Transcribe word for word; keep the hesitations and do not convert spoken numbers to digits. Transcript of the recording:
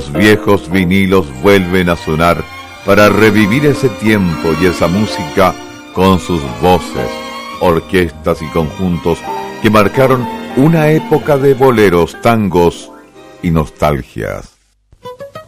los viejos vinilos vuelven a sonar para revivir ese tiempo y esa música con sus voces, orquestas y conjuntos que marcaron una época de boleros, tangos y nostalgias.